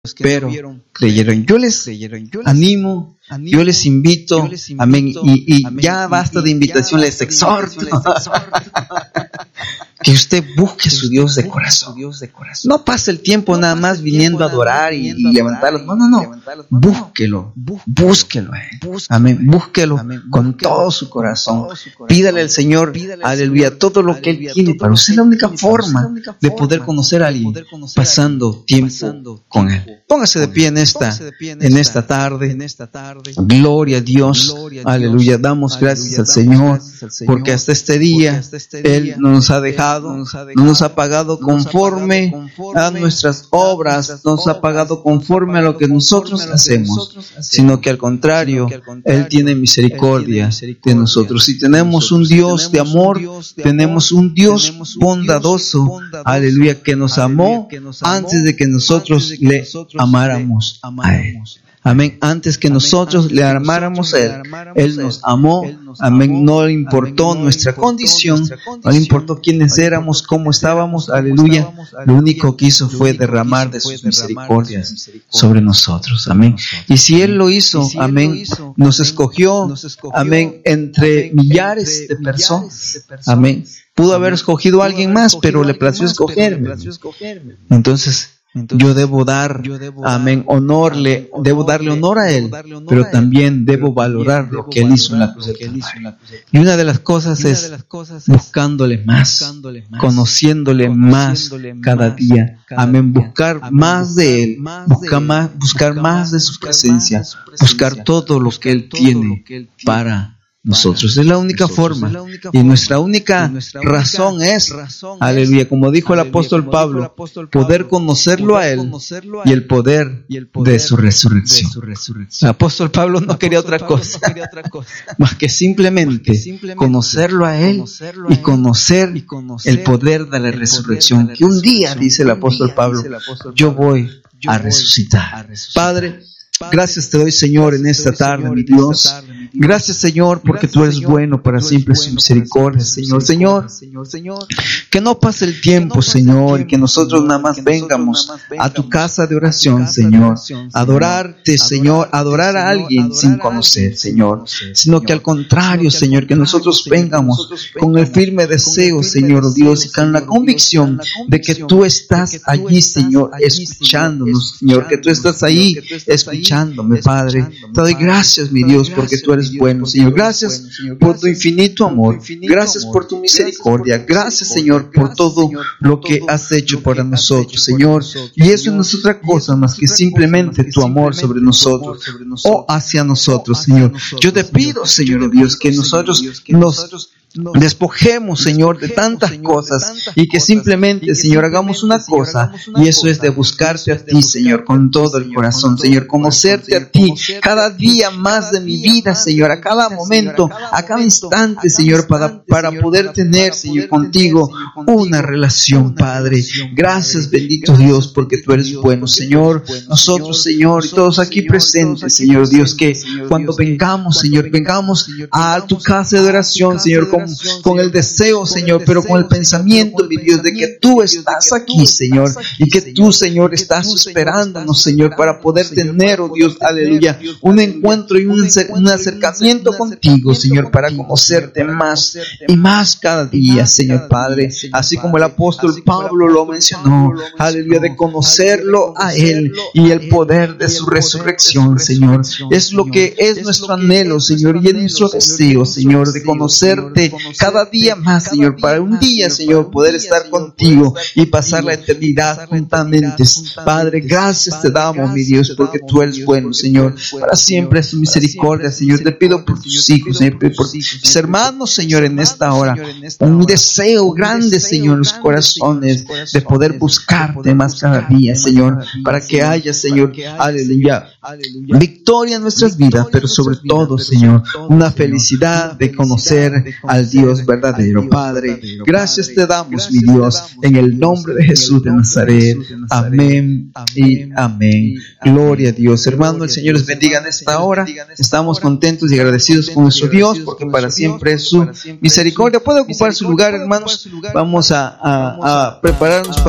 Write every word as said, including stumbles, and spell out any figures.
pero creyeron. Yo les animo, yo les invito, amén, y, y ya basta de invitación, les exhorto que usted busque a su Dios de corazón. No pase el tiempo nada más viniendo a adorar y, y levantar las manos, no, no, búsquelo, búsquelo, eh. amén, búsquelo con todo su corazón, pídale al Señor, aleluya, todo lo que Él tiene para usted. Es la única forma de poder conocer a alguien, pasando tiempo con Él. Póngase de pie en esta, en esta tarde. Gloria a Dios, aleluya. Damos gracias al Señor, porque hasta este día Él no nos ha dejado, no nos ha pagado conforme a nuestras obras, no nos ha pagado conforme a lo que nosotros hacemos, sino que al contrario, Él tiene misericordia de nosotros. Si tenemos un Dios de amor, tenemos un Dios bondadoso, aleluya, que nos amó antes de que nosotros le amáramos a Él. Amén. Antes que nosotros le amáramos a Él, Él nos amó. Amén. No le importó nuestra condición, no le importó quiénes éramos, cómo estábamos. Aleluya. Lo único que hizo fue derramar de sus misericordias sobre nosotros. Amén. Y si Él lo hizo, amén, nos escogió, amén, entre millares de personas. Amén. Pudo haber escogido a alguien más, pero le plació escogerme. Entonces, yo debo dar, amén, honor, debo darle honor a Él, pero también debo valorar lo que Él hizo en la cruz del Calvario. Y una de las cosas es buscándole más, conociéndole más cada día. Amén, buscar más de Él, buscar más, buscar más de su presencia, buscar todo lo que Él tiene para nosotros. Es la única forma, y nuestra única razón es, aleluya, como dijo el apóstol Pablo, poder conocerlo a Él y el poder de su resurrección. El apóstol Pablo no quería otra cosa más que simplemente conocerlo a Él y conocer el poder de la resurrección, que un día, dice el apóstol Pablo, yo voy a resucitar. Padre, gracias te doy, Señor, en esta tarde, mi Dios. Gracias, Señor, porque tú eres bueno, para siempre su misericordia, Señor. Señor, que no pase el tiempo, Señor, y que nosotros nada más vengamos a tu casa de oración, Señor, adorarte, Señor, adorar a alguien sin conocer, Señor, sino que al contrario, Señor, que nosotros vengamos con el firme deseo, Señor Dios, y con la convicción de que tú estás allí, Señor, escuchándonos, Señor, que tú estás ahí escuchándome, Padre. Te doy gracias, mi Dios, porque tú eres bueno, Señor. Gracias por tu infinito amor. Gracias por tu misericordia. Gracias, Señor, por todo lo que has hecho para nosotros, Señor. Y eso no es otra cosa más que simplemente tu amor sobre nosotros o hacia nosotros, Señor. Yo te pido, Señor Dios, que nosotros nos despojemos, Señor, de tantas cosas y que simplemente, Señor, hagamos una cosa, y eso es de buscarte a ti, Señor, con todo el corazón, Señor, conocerte a ti cada día más de mi vida, Señor, a cada momento, a cada instante, Señor, para, para poder tener, Señor, contigo una relación, Padre. Gracias, bendito Dios, porque tú eres bueno, Señor. Nosotros, Señor, y todos aquí presentes, Señor Dios, que cuando vengamos, Señor, vengamos a tu casa de oración, Señor, con Con, con el deseo, Señor, pero con el pensamiento, mi Dios, de que tú estás aquí, Señor, y que tú, Señor, estás esperándonos, Señor, para poder tener, oh Dios, aleluya, un encuentro y un, un acercamiento contigo, Señor, para conocerte más y más cada día, Señor Padre, así como el apóstol Pablo lo mencionó, aleluya, de conocerlo a Él y el poder de su resurrección, Señor. Es lo que es nuestro anhelo, Señor, y es nuestro deseo, Señor, de conocerte cada día más, Señor, para un día, Señor, poder estar contigo y pasar la eternidad juntamente. Padre, gracias te damos, mi Dios, porque tú eres bueno, Señor, para siempre es tu misericordia, Señor. Te pido por tus hijos, Señor, por mis hermanos, Señor, en esta hora, un deseo grande, Señor, en los corazones de poder buscarte más cada día, Señor, para que haya, Señor, aleluya, victoria en nuestras vidas, pero sobre todo, Señor, una felicidad de conocer al Dios verdadero. Padre, gracias te damos, mi Dios, en el nombre de Jesús de Nazaret. Amén y amén. Gloria a Dios. Hermano, el Señor les bendiga en esta hora. Estamos contentos y agradecidos con nuestro Dios, porque para siempre es su misericordia. Puede ocupar su lugar, hermanos. Vamos a, a, a prepararnos para